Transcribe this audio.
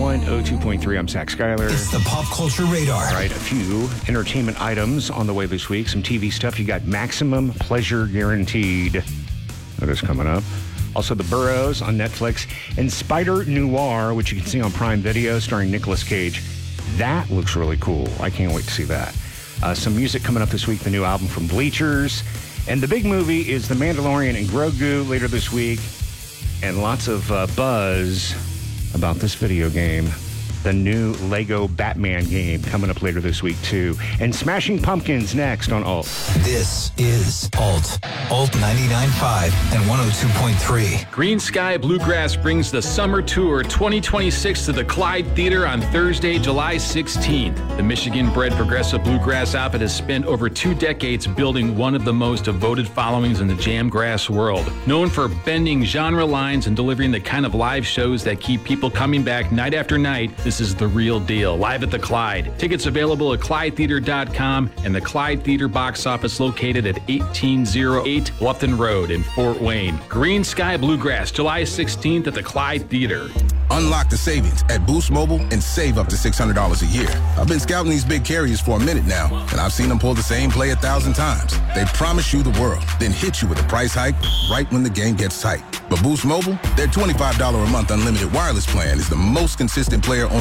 102.3. I'm Zach Schuyler. It's the Pop Culture Radar. All right, a few entertainment items on the way this week. Some TV stuff. You got Maximum Pleasure Guaranteed. That is coming up. Also, The Burrows on Netflix. And Spider Noir, which you can see on Prime Video, starring Nicolas Cage. That looks really cool. I can't wait to see that. Some music coming up this week. The new album from Bleachers. And the big movie is The Mandalorian and Grogu later this week. And lots of buzz about this video game. The new Lego Batman game coming up later this week, too. And Smashing Pumpkins next on Alt. This is Alt 99.5 and 102.3. Green Sky Bluegrass brings the Summer Tour 2026 to the Clyde Theater on Thursday, July 16th. The Michigan-bred progressive bluegrass outfit has spent over 2 decades building one of the most devoted followings in the jamgrass world. Known for bending genre lines and delivering the kind of live shows that keep people coming back night after night, this is the real deal, live at the Clyde. Tickets available at ClydeTheater.com and the Clyde Theater box office located at 1808 Bluffton Road in Fort Wayne. Green Sky Bluegrass, July 16th at the Clyde Theater. Unlock the savings at Boost Mobile and save up to $600 a year. I've been scouting these big carriers for a minute now, and I've seen them pull the same play 1,000 times. They promise you the world, then hit you with a price hike right when the game gets tight. But Boost Mobile, their $25 a month unlimited wireless plan is the most consistent player on